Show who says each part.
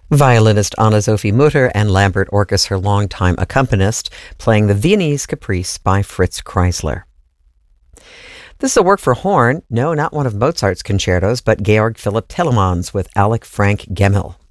Speaker 1: Violinist Anna-Sophie Mutter and Lambert Orkus, her longtime accompanist, playing the Viennese Caprice by Fritz Kreisler. This is a work for horn, no, not one of Mozart's concertos, but Georg Philipp Telemann with Alec Frank Gemmell.